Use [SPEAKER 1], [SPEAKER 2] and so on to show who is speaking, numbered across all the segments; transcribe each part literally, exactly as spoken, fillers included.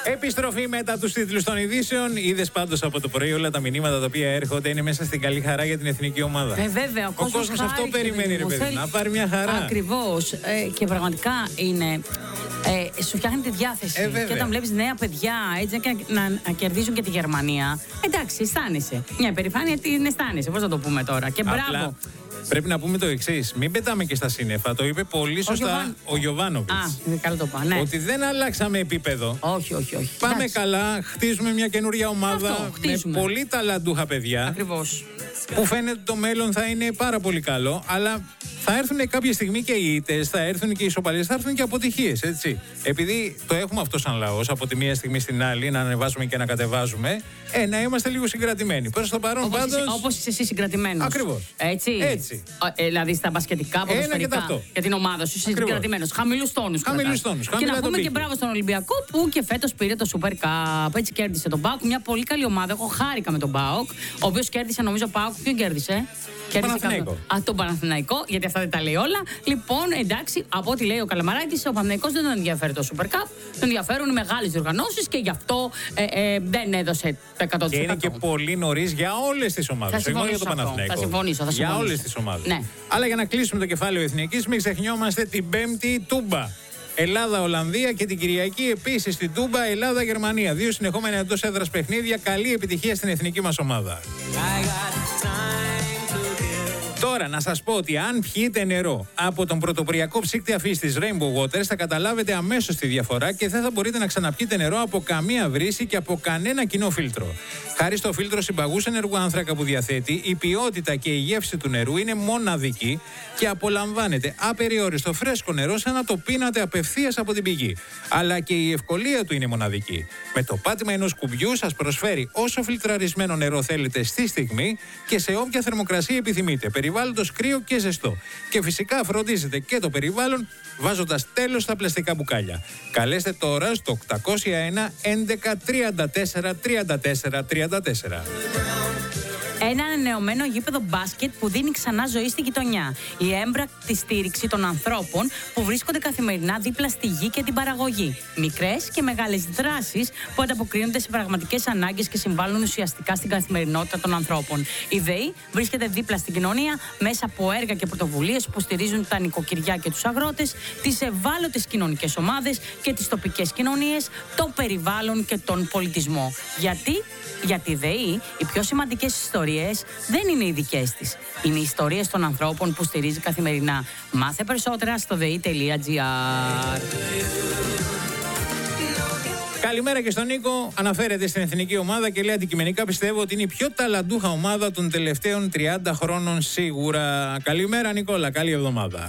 [SPEAKER 1] Επιστροφή μετά τους τίτλους των ειδήσεων. Είδες πάντως από το πρωί όλα τα μηνύματα τα οποία έρχονται είναι μέσα στην καλή χαρά για την εθνική ομάδα.
[SPEAKER 2] Ε, βέβαια, ο,
[SPEAKER 1] ο κόσμος αυτό περιμένει, ρε παιδί, θέλει... να πάρει μια χαρά.
[SPEAKER 2] Ακριβώς. Ε, και πραγματικά είναι. Ε, σου φτιάχνει τη διάθεση.
[SPEAKER 1] Ε,
[SPEAKER 2] και όταν βλέπεις νέα παιδιά έτσι να, να, να κερδίζουν και τη Γερμανία, εντάξει, αισθάνεσαι. Μια υπερηφάνεια την αισθάνεσαι. Πώς να το πούμε τώρα. Και μπράβο.
[SPEAKER 1] Απλά, πρέπει να πούμε το εξής. Μην πετάμε και στα σύννεφα. Το είπε πολύ σωστά ο Γιοβάνοβιτς.
[SPEAKER 2] Α, καλά το είπα, ναι.
[SPEAKER 1] Ότι δεν αλλάξαμε επίπεδο.
[SPEAKER 2] Όχι, όχι, όχι.
[SPEAKER 1] Πάμε
[SPEAKER 2] εντάξει.
[SPEAKER 1] καλά, χτίζουμε μια καινούρια ομάδα.
[SPEAKER 2] Αυτό,
[SPEAKER 1] με πολύ ταλαντούχα παιδιά.
[SPEAKER 2] Ακριβώς.
[SPEAKER 1] Που φαίνεται το μέλλον θα είναι πάρα πολύ καλό, αλλά θα έρθουν κάποια στιγμή και οι ήττες, θα έρθουν και οι ισοπαλίες, θα έρθουν και αποτυχίες, έτσι. Επειδή το έχουμε αυτό σαν λαός, από τη μία στιγμή στην άλλη, να ανεβάζουμε και να κατεβάζουμε, ε, να είμαστε λίγο συγκρατημένοι. Προς το παρόν
[SPEAKER 2] όπως
[SPEAKER 1] πάντως.
[SPEAKER 2] Είσαι, όπως είσαι εσύ συγκρατημένος.
[SPEAKER 1] Ακριβώς.
[SPEAKER 2] Έτσι.
[SPEAKER 1] Έτσι.
[SPEAKER 2] Ε, δηλαδή στα μπασκετικά, ποδοσφαιρικά. Για την ομάδα σου είσαι συγκρατημένος. Χαμηλούς τόνους.
[SPEAKER 1] Χαμηλούς τόνους.
[SPEAKER 2] Και να πούμε και μπράβο στον Ολυμπιακό που και φέτος πήρε το Super Cup. Έτσι κέρδισε τον ΠΑΟΚ. Μια πολύ καλή ομάδα. Εγώ χάρηκα με τον ΠΑΟΚ. Ο οποίος κέρδισε, νομίζω, ΠΑΟΚ. Ποιον κέρδισε?
[SPEAKER 1] Παναθηναϊκό.
[SPEAKER 2] Α, τον Παναθηναϊκό, γιατί αυτά δεν τα λέει όλα. Λοιπόν, εντάξει, από ό,τι λέει ο Καλαμαράκης, ο Παναθηναϊκός δεν τον ενδιαφέρει το Super Cup. Τον ενδιαφέρουν μεγάλες διοργανώσεις και γι' αυτό ε, ε, δεν έδωσε το εκατό τοις εκατό.
[SPEAKER 1] Και είναι και πολύ νωρίς για όλες τις ομάδες. Όχι μόνο για το Παναθηναϊκό.
[SPEAKER 2] Θα συμφωνήσω, θα συμφωνήσω.
[SPEAKER 1] Για όλες τις ομάδες.
[SPEAKER 2] Ναι.
[SPEAKER 1] Αλλά για να κλείσουμε το κεφάλαιο εθνικής, μην ξεχνιόμαστε την Πέμπτη Τούμπα. Ελλάδα-Ολλανδία και την Κυριακή επίσης στην Τούμπα, Ελλάδα-Γερμανία. Δύο συνεχόμενα εντός έδρας παιχνίδια. Καλή επιτυχία στην εθνική μας ομάδα. Τώρα να σας πω ότι αν πιείτε νερό από τον πρωτοποριακό ψύκτη αφής της Rainbow Waters θα καταλάβετε αμέσως τη διαφορά και δεν θα μπορείτε να ξαναπιείτε νερό από καμία βρύση και από κανένα κοινό φίλτρο. Χάρη στο φίλτρο συμπαγούς ενεργού άνθρακα που διαθέτει, η ποιότητα και η γεύση του νερού είναι μοναδική και απολαμβάνετε απεριόριστο φρέσκο νερό σαν να το πίνατε απευθείας από την πηγή. Αλλά και η ευκολία του είναι μοναδική. Με το πάτημα ενός κουμπιού σας προσφέρει όσο φιλτραρισμένο νερό θέλετε στη στιγμή και σε όποια θερμοκρασία επιθυμείτε. Περιβάλλοντος κρύο και ζεστό. Και φυσικά φροντίζετε και το περιβάλλον βάζοντας τέλος στα πλαστικά μπουκάλια. Καλέστε τώρα στο οκτακόσια ένα έντεκα τριάντα τέσσερα τριάντα τέσσερα τριάντα τέσσερα.
[SPEAKER 2] Ένα ανανεωμένο γήπεδο μπάσκετ που δίνει ξανά ζωή στη γειτονιά. Η έμπρακτη στήριξη των ανθρώπων που βρίσκονται καθημερινά δίπλα στη γη και την παραγωγή. Μικρές και μεγάλες δράσεις που ανταποκρίνονται σε πραγματικές ανάγκες και συμβάλλουν ουσιαστικά στην καθημερινότητα των ανθρώπων. Η ΔΕΗ βρίσκεται δίπλα στην κοινωνία μέσα από έργα και πρωτοβουλίες που στηρίζουν τα νοικοκυριά και τους αγρότες, τις ευάλωτες κοινωνικές ομάδες και τις τοπικές κοινωνίες, το περιβάλλον και τον πολιτισμό. Γιατί? Γιατί η ΔΕΗ, οι πιο σημαντικές ιστορίες δεν είναι οι δικές της. Είναι οι ιστορίες των ανθρώπων που στηρίζει καθημερινά. Μάθε περισσότερα στο δε ι τελεία τζι άρ.
[SPEAKER 1] Καλημέρα και στον Νίκο. Αναφέρεται στην εθνική ομάδα και λέει αντικειμενικά πιστεύω ότι είναι η πιο ταλαντούχα ομάδα των τελευταίων τριάντα χρόνων σίγουρα. Καλημέρα Νικόλα, καλή εβδομάδα.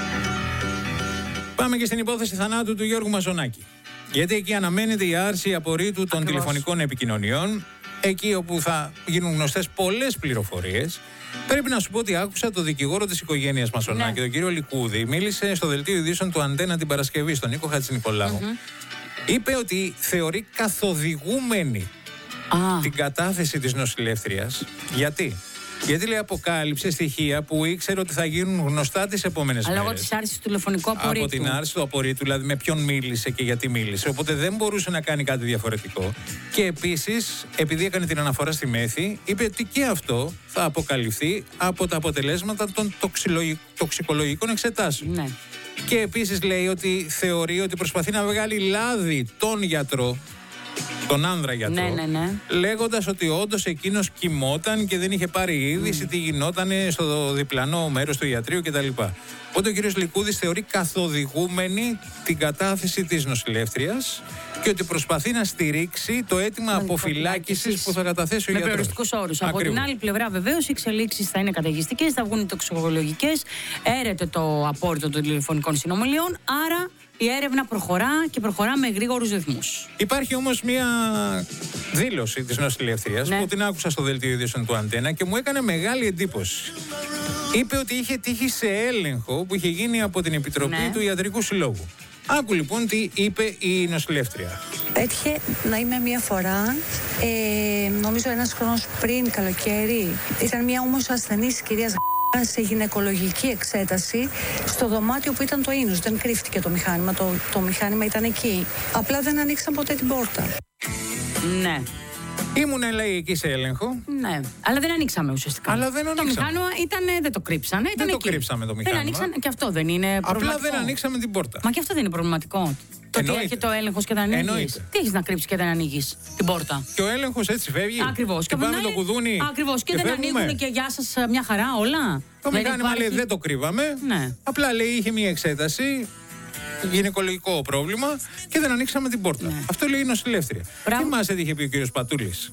[SPEAKER 1] Πάμε και στην υπόθεση θανάτου του Γιώργου Μαζονάκη. Γιατί εκεί αναμένεται η άρση απορρίτου των Ακριβώς. τηλεφωνικών επικοινωνιών, εκεί όπου θα γίνουν γνωστές πολλές πληροφορίες. Πρέπει να σου πω ότι άκουσα το δικηγόρο της οικογένειας Μαζονάκη, ναι. τον κύριο Λικούδη, μίλησε στο δελτίο ειδήσεων του Αντένα την Παρασκευή, στον Νίκο Χατζηνικολάου. Mm-hmm. Είπε ότι θεωρεί καθοδηγούμενη ah. την κατάθεση της νοσηλεύτριας. Γιατί? Γιατί λέει αποκάλυψε στοιχεία που ήξερε ότι θα γίνουν γνωστά τις επόμενες μέρες.
[SPEAKER 2] Λόγω της άρσης του τηλεφωνικού απορρίτου.
[SPEAKER 1] Από την άρση του απορρίτου, δηλαδή με ποιον μίλησε και γιατί μίλησε. Οπότε δεν μπορούσε να κάνει κάτι διαφορετικό. Και επίσης, επειδή έκανε την αναφορά στη Μέθη, είπε ότι και αυτό θα αποκαλυφθεί από τα αποτελέσματα των τοξικολογικών εξετάσεων.
[SPEAKER 2] Ναι.
[SPEAKER 1] Και επίσης λέει ότι θεωρεί ότι προσπαθεί να βγάλει λάδι τον γιατρό, τον άνδρα γιατρό,
[SPEAKER 2] ναι, ναι, ναι.
[SPEAKER 1] λέγοντας ότι όντως εκείνος κοιμόταν και δεν είχε πάρει είδηση mm. τι γινότανε στο διπλανό μέρος του ιατρείου κτλ. Οπότε ο κύριος Λικούδης θεωρεί καθοδηγούμενη την κατάθεση της νοσηλεύτριας και ότι προσπαθεί να στηρίξει το αίτημα αποφυλάκησης που θα καταθέσει ο γιατρός. Με
[SPEAKER 2] περιοριστικούς όρους. Από την άλλη πλευρά, βεβαίως, οι εξελίξεις θα είναι καταιγιστικές, θα βγουν οι τοξικολογικές, έρεται το απόρριτο των τηλεφωνικών συνομιλιών, άρα η έρευνα προχωρά και προχωρά με γρήγορους ρυθμούς. Υπάρχει όμως μία δήλωση της νοσηλεύτριας ναι. που την άκουσα στο δελτίο ειδήσεων του Αντένα και μου έκανε μεγάλη εντύπωση. Είπε ότι είχε τύχει σε έλεγχο που είχε γίνει από την Επιτροπή ναι. του Ιατρικού Συλλόγου. Άκου λοιπόν τι είπε η νοσηλεύτρια.
[SPEAKER 3] Έτυχε να είμαι μία φορά, ε, νομίζω ένας χρόνος πριν καλοκαίρι. Ήταν μία όμως ασθενής κυρίας σε γυναικολογική εξέταση στο δωμάτιο που ήταν το ίνους. Δεν κρύφτηκε το μηχάνημα, το, το μηχάνημα ήταν εκεί. Απλά δεν ανοίξαν ποτέ την πόρτα.
[SPEAKER 2] Ναι.
[SPEAKER 1] Ήμουν, λέει, εκεί σε έλεγχο.
[SPEAKER 2] Ναι, αλλά δεν ανοίξαμε ουσιαστικά.
[SPEAKER 1] Αλλά δεν ανοίξαμε.
[SPEAKER 2] Το μηχάνημα ήταν, δεν το κρύψανε. Ήταν
[SPEAKER 1] δεν
[SPEAKER 2] εκεί.
[SPEAKER 1] το κρύψαμε το μηχάνημα.
[SPEAKER 2] Δεν ανοίξαν, και αυτό δεν είναι προβληματικό.
[SPEAKER 1] Απλά δεν ανοίξαμε την πόρτα.
[SPEAKER 2] Μα και αυτό δεν είναι προβληματικό. Το ότι έρχεται ο έλεγχος και δεν ανοίγει. Τι έχει να κρύψει και δεν ανοίγει την πόρτα.
[SPEAKER 1] Και ο έλεγχος έτσι φεύγει.
[SPEAKER 2] Ακριβώς.
[SPEAKER 1] Και πάμε το κουδούνι.
[SPEAKER 2] Ακριβώς. Και,
[SPEAKER 1] και
[SPEAKER 2] δεν
[SPEAKER 1] φεύγουμε.
[SPEAKER 2] ανοίγουν και γεια σας μια χαρά όλα.
[SPEAKER 1] Το
[SPEAKER 2] δεν
[SPEAKER 1] μηχάνημα
[SPEAKER 2] υπάρχει...
[SPEAKER 1] λέει δεν το κρύβαμε.
[SPEAKER 2] Ναι.
[SPEAKER 1] Απλά λέει είχε μια εξέταση. Γυναικολογικό πρόβλημα και δεν ανοίξαμε την πόρτα. Ναι. Αυτό λέει η νοσηλεύτρια. Τι μας είχε πει ο κύριος Πατούλης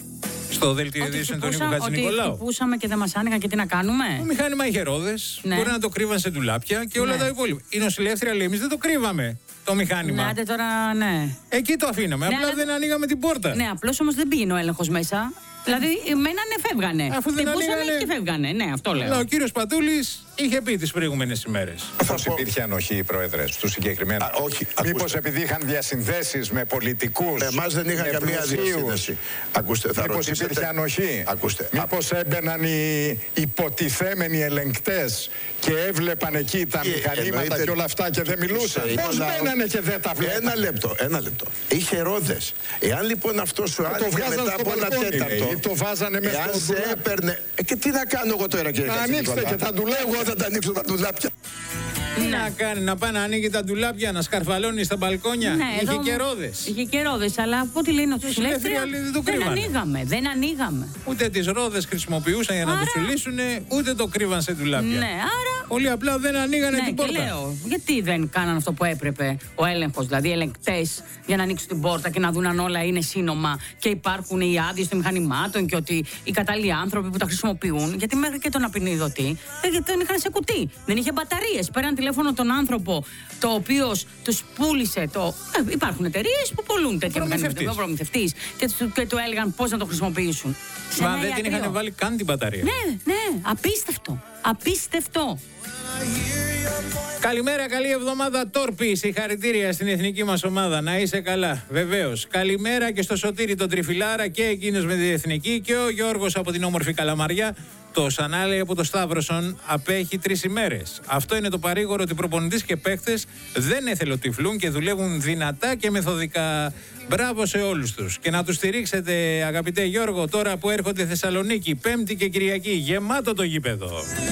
[SPEAKER 1] στο δελτίο ειδήσεων του Νίκου Χατζηνικολάου?
[SPEAKER 2] Ότι χτυπούσαμε και δεν μας άνοιγαν και τι να κάνουμε.
[SPEAKER 1] Το μηχάνημα είχε ρόδες,
[SPEAKER 2] ναι.
[SPEAKER 1] μπορεί να το κρύβαν σε ντουλάπια και όλα ναι. τα υπόλοιπα. Η νοσηλεύτρια λέει: εμείς δεν το κρύβαμε το μηχάνημα.
[SPEAKER 2] Ναι, τώρα ναι.
[SPEAKER 1] Εκεί το αφήναμε. Ναι, απλά αλλά... δεν ανοίγαμε την πόρτα.
[SPEAKER 2] Ναι, απλώς όμως δεν πήγαινε ο έλεγχος μέσα. Δηλαδή, μένανε, φεύγανε.
[SPEAKER 1] Αφού δεν ανοίγανε
[SPEAKER 2] και φεύγανε. Ναι, αυτό λέω.
[SPEAKER 1] Αλλά ο κύριος Πατούλης είχε πει τις προηγούμενες ημέρες.
[SPEAKER 4] Μήπως υπήρχε ανοχή, Πρόεδρε, του συγκεκριμένου?
[SPEAKER 5] Όχι.
[SPEAKER 4] Μήπως επειδή είχαν διασυνδέσεις με πολιτικούς?
[SPEAKER 5] Εμάς δεν είχαν καμία διασύνδεση. Ακούστε, θα
[SPEAKER 4] Μήπως
[SPEAKER 5] ρωτήσετε...
[SPEAKER 4] υπήρχε ανοχή?
[SPEAKER 5] Ακούστε.
[SPEAKER 4] Μήπως έμπαιναν οι υποτιθέμενοι ελεγκτές και έβλεπαν εκεί τα μηχανήματα εννοείται... και όλα αυτά και δεν μιλούσαν? Πώς μπαίνανε και δεν τα βλέπαν?
[SPEAKER 5] Ένα λεπτό, ένα λεπτό. Είχε ρόδες. Εάν λοιπόν αυτό σου άνοιγε μετά από ένα τέταρτο.
[SPEAKER 4] Το βάζανε μέσα
[SPEAKER 5] εάν σε έπαιρνε. Ε, και τι να κάνω εγώ τώρα, κύριε Χατζηνικολάου? Να
[SPEAKER 4] ανοίξτε και τα ντουλάπια.
[SPEAKER 5] Εγώ θα τα ανοίξω τα ντουλάπια.
[SPEAKER 1] Τι να κάνει, να πάει να ανοίγει τα ντουλάπια, να σκαρφαλώνει στα μπαλκόνια?
[SPEAKER 2] Ναι,
[SPEAKER 1] είχε
[SPEAKER 2] εδώ...
[SPEAKER 1] και ρόδες.
[SPEAKER 2] Είχε και ρόδες, αλλά από ό,τι λένε του νοσηλεύτρια
[SPEAKER 1] δεν,
[SPEAKER 2] δεν ανοίγαμε. Δεν ανοίγαμε.
[SPEAKER 1] Ούτε τις ρόδες χρησιμοποιούσαν για άρα... να το σουλήσουν, ούτε το κρύβαν σε ντουλάπια.
[SPEAKER 2] Ναι, άρα.
[SPEAKER 1] Πολύ απλά δεν ανοίγανε
[SPEAKER 2] ναι,
[SPEAKER 1] την πόρτα.
[SPEAKER 2] Και λέω, γιατί δεν κάναν αυτό που έπρεπε ο έλεγχος, δηλαδή οι ελεγκτές, για να ανοίξουν την πόρτα και να δουν αν όλα είναι σύνομα και υπάρχουν οι άδειες των μηχανημάτων και ότι οι κατάλληλοι άνθρωποι που τα χρησιμοποιούν. Γιατί μέχρι και τον απεινιδωτή τον είχαν σε κουτί. Δεν είχε μπαταρίες. Πέραν τηλέφωνο τον άνθρωπο, το οποίο τους πούλησε. Το... Ε, υπάρχουν εταιρείες που πουλούν τέτοια μηχανήματα. Ο προμηθευτής. Και, και του έλεγαν πώς να το χρησιμοποιήσουν.
[SPEAKER 1] Μα δεν την είχαν βάλει καν την μπαταρία.
[SPEAKER 2] Ναι, ναι, απίστευτο. Απίστευτο.
[SPEAKER 1] Καλημέρα, καλή εβδομάδα Τόρπη. Συγχαρητήρια στην εθνική μας ομάδα. Να είσαι καλά, βεβαίως. Καλημέρα και στο Σωτήρι τον Τριφυλάρα και εκείνος με την εθνική και ο Γιώργος από την όμορφη Καλαμαριά. Το Σανάλη από το Σταύρωσον απέχει τρεις ημέρες. Αυτό είναι το παρήγορο ότι προπονητής και παίχτες δεν εθελοτυφλούν και δουλεύουν δυνατά και μεθοδικά. Μπράβο σε όλους τους. Και να τους στηρίξετε, αγαπητέ Γιώργο, τώρα που έρχονται Θεσσαλονίκη, Πέμπτη και Κυριακή. Γεμάτο το γήπεδο.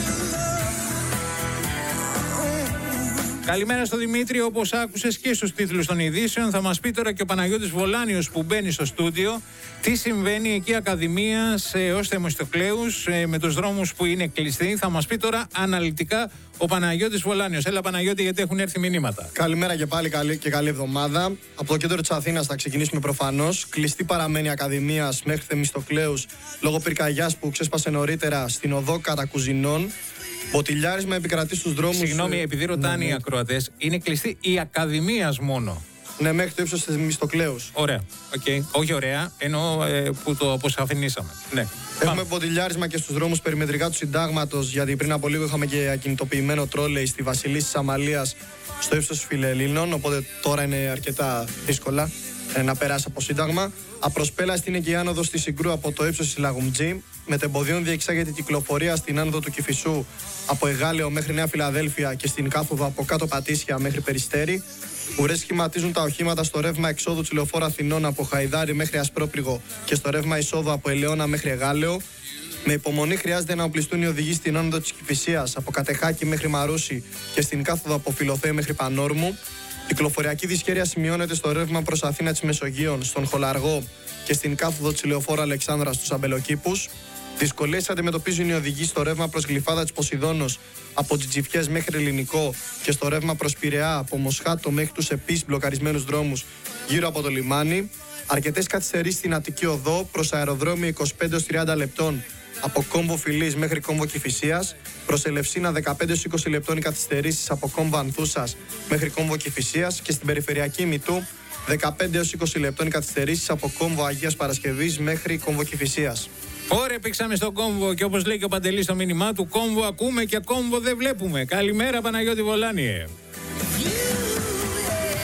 [SPEAKER 1] Καλημέρα στο Δημήτρη, όπως άκουσες και στους τίτλους των ειδήσεων. Θα μας πει τώρα και ο Παναγιώτης Βολάνιος που μπαίνει στο στούντιο τι συμβαίνει εκεί Ακαδημίας έως Θεμιστοκλέους με τους δρόμους που είναι κλειστοί. Θα μας πει τώρα αναλυτικά ο Παναγιώτης Βολάνιος. Έλα Παναγιώτη, γιατί έχουν έρθει μηνύματα.
[SPEAKER 6] Καλημέρα και πάλι καλή και καλή εβδομάδα. Από το κέντρο της Αθήνας θα ξεκινήσουμε προφανώς. Κλειστή παραμένει Ακαδημίας μέχρι Θεμιστοκλέους λόγω πυρκαγιάς που ξέσπασε νωρίτερα στην οδό Κατακουζινών. Μποτιλιάρισμα επικρατεί στους δρόμους.
[SPEAKER 1] Συγγνώμη, επειδή ρωτάνε ναι, οι ακροατές, είναι κλειστή η Ακαδημίας μόνο.
[SPEAKER 6] Ναι, μέχρι το ύψος της Θεμιστοκλέους.
[SPEAKER 1] Ωραία. Okay. Όχι ωραία, εννοώ ε, που το αποσαφηνίσαμε. Ναι.
[SPEAKER 6] Έχουμε μποτιλιάρισμα και στους δρόμους περιμετρικά του Συντάγματος, γιατί πριν από λίγο είχαμε και ακινητοποιημένο τρόλεϊ στη Βασιλής της Αμαλίας στο ύψος της Φιλελλήνων. Οπότε τώρα είναι αρκετά δύσκολα ε, να περάσει από Σύνταγμα. Απροσπέλαστη είναι και η άνοδος της Συγκρού από το ύψος της Λαγουμτζή. Μετεμποδίων διεξάγεται η κυκλοφορία στην άνοδο του Κηφισού από Εγάλεο μέχρι Νέα Φιλαδέλφια και στην κάθοδο από κάτω Πατήσια μέχρι Περιστέρι. Ουρές σχηματίζουν τα οχήματα στο ρεύμα εξόδου της Λεωφόρου Αθηνών από Χαϊδάρι μέχρι Ασπρόπληγο και στο ρεύμα εισόδου από Ελαιώνα μέχρι Εγάλεο. Με υπομονή χρειάζεται να οπλιστούν οι οδηγοί στην άνοδο της Κηφισίας από Κατεχάκη μέχρι Μαρούσι και στην κάθοδο από Φιλοθέη μέχρι Πανόρμου. Κυκλοφοριακή δυσχέρεια σημειώνεται στο ρεύμα προς Αθήνα της Μεσογείων, στον Χολαργό και στην κάθοδο της Λεωφόρου Αλεξάνδρας στους Αμπελοκήπους. Δυσκολίες αντιμετωπίζουν οι οδηγοί στο ρεύμα προς Γλυφάδα της Ποσειδώνος από Τζιτζιφιές μέχρι Ελληνικό και στο ρεύμα προς Πειραιά από Μοσχάτο μέχρι τους επίσης μπλοκαρισμένους δρόμους γύρω από το λιμάνι. Αρκετές καθυστερήσεις στην Αττική Οδό προς αεροδρόμιο είκοσι πέντε έως τριάντα λεπτών από Κόμβο Φιλής μέχρι Κόμβο Κηφισίας. Προς Ελευσίνα δεκαπέντε έως είκοσι λεπτών οι καθυστερήσεις από Κόμβο Ανθούσας μέχρι Κόμβο Κηφισίας και στην περιφερειακή Μητού δεκαπέντε έως είκοσι λεπτών οι καθυστερήσεις από Κόμβο Αγίας Παρασκευής μέχρι Κόμβο Κηφισίας.
[SPEAKER 1] Ωραία, πήξαμε στον κόμβο και όπως λέει και ο Παντελής στο μήνυμά του, κόμβο ακούμε και κόμβο δεν βλέπουμε. Καλημέρα Παναγιώτη Βολάνιε.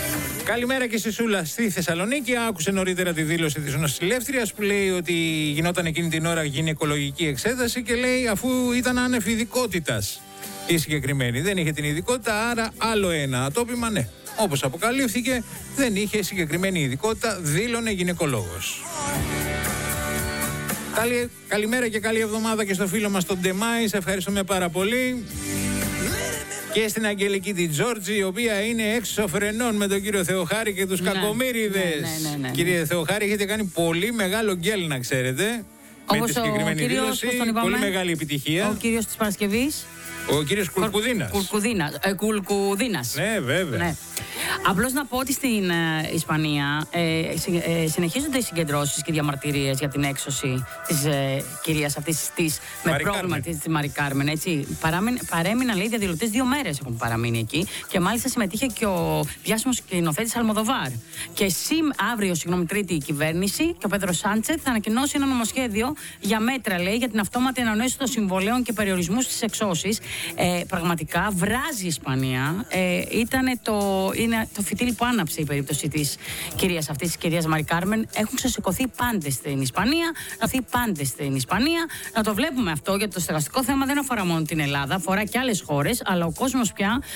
[SPEAKER 1] Καλημέρα και στη Σούλα στη Θεσσαλονίκη. Άκουσε νωρίτερα τη δήλωση της νοσηλεύτριας που λέει ότι γινόταν εκείνη την ώρα γυναικολογική εξέταση και λέει αφού ήταν άνευ ειδικότητας η συγκεκριμένη. Δεν είχε την ειδικότητα, άρα άλλο ένα ατόπιμα, ναι. Όπως αποκαλύφθηκε, δεν είχε συγκεκριμένη ειδικότητα, δήλωνε γυναικολόγος. Καλη, καλημέρα και καλή εβδομάδα και στο φίλο μας τον Ντεμάη. Σε ευχαριστούμε πάρα πολύ. Και στην Αγγελική την Τζόρτζη, η οποία είναι έξω φρενών με τον κύριο Θεοχάρη και τους ναι, κακομοίριδες. Ναι, ναι, ναι, ναι. Κύριε Θεοχάρη, έχετε κάνει πολύ μεγάλο γκέλ, να ξέρετε.
[SPEAKER 2] Όπως
[SPEAKER 1] με τη συγκεκριμένη
[SPEAKER 2] ο κύριος,
[SPEAKER 1] δήλωση. Πολύ μεγάλη επιτυχία.
[SPEAKER 2] Ο κύριος της Παρασκευής.
[SPEAKER 1] Ο κύριος Κουλκουδίνας.
[SPEAKER 2] Κουλκουδίνας. Ε, Κουλκουδίνας.
[SPEAKER 1] Ναι, βέβαια. Ναι.
[SPEAKER 2] Απλώς να πω ότι στην ε, Ισπανία ε, συ, ε, συνεχίζονται οι συγκεντρώσεις και οι διαμαρτυρίες για την έξωση της ε, κυρίας αυτής της με πρόβλημα της Μαρί Κάρμεν. Έτσι. Παρέμειναν, λέει, διαδηλωτές δύο μέρες έχουν παραμείνει εκεί και μάλιστα συμμετείχε και ο διάσημος σκηνοθέτης Αλμοδοβάρ. Και σήμ, αύριο, συγγνώμη, Τρίτη, η κυβέρνηση και ο Πέδρο Σάντσεθ θα ανακοινώσει ένα νομοσχέδιο για μέτρα, λέει, για την αυτόματη ανανέωση των συμβολέων και περιορισμού στις εξώσεις. Ε, πραγματικά βράζει η Ισπανία. Ε, ήτανε το, είναι το φυτίλι που άναψε η περίπτωση της κυρίας αυτής, της κυρίας Μαρί Κάρμεν. Έχουν ξεσηκωθεί πάντες στην Ισπανία, να φύγει πάντες στην Ισπανία. Να το βλέπουμε αυτό, γιατί το στεγαστικό θέμα δεν αφορά μόνο την Ελλάδα, αφορά και άλλες χώρες, αλλά ο κόσμος πια